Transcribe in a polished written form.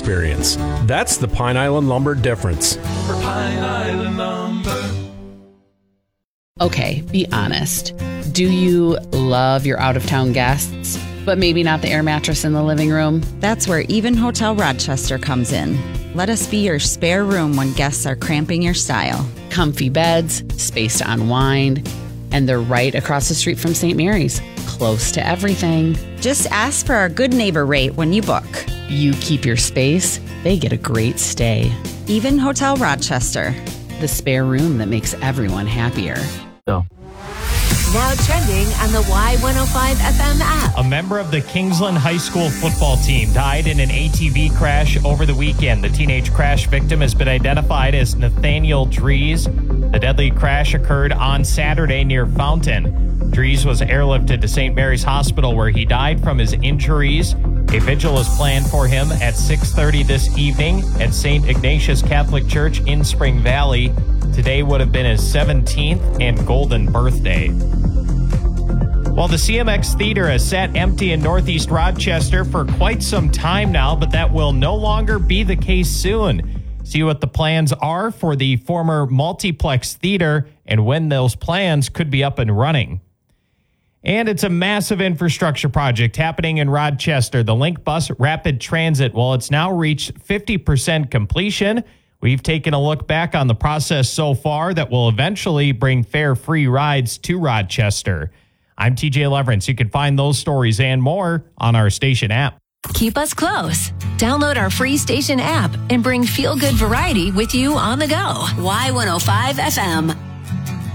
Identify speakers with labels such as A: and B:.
A: experience. That's the Pine Island Lumber difference.
B: For Pine Island Lumber.
C: Okay, be honest. Do you love your out-of-town guests, but maybe not the air mattress in the living room?
D: That's where Even Hotel Rochester comes in. Let us be your spare room when guests are cramping your style.
C: Comfy beds, space to unwind, and they're right across the street from St. Mary's, close to everything.
D: Just ask for our good neighbor rate when you book.
C: You keep your space, they get a great stay.
D: Even Hotel Rochester.
C: The spare room that makes everyone happier.
E: Now trending on the Y105 FM app.
F: A member of the Kingsland High School football team died in an ATV crash over the weekend. The teenage crash victim has been identified as Nathaniel Dries. The deadly crash occurred on Saturday near Fountain. Dries was airlifted to St. Mary's Hospital where he died from his injuries. A vigil is planned for him at 6:30 this evening at St. Ignatius Catholic Church in Spring Valley. Today would have been his 17th and golden birthday. Well, the CMX Theater has sat empty in Northeast Rochester for quite some time now, but that will no longer be the case soon. See what the plans are for the former Multiplex Theater and when those plans could be up and running. And it's a massive infrastructure project happening in Rochester. The Link Bus Rapid Transit, well, it's now reached 50% completion. We've taken a look back on the process so far that will eventually bring fare-free rides to Rochester. I'm TJ Leverance. You can find those stories and more on our station app.
E: Keep us close. Download our free station app and bring feel-good variety with you on the go. Y105 FM.